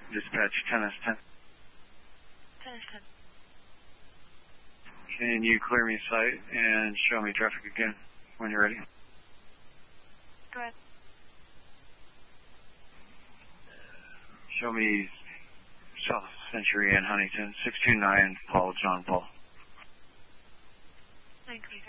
Dispatch 10S10. 10S10. Can you clear me sight and show me traffic again when you're ready? Go ahead. Show me South Century and Huntington, 629 Paul, John Paul. 937.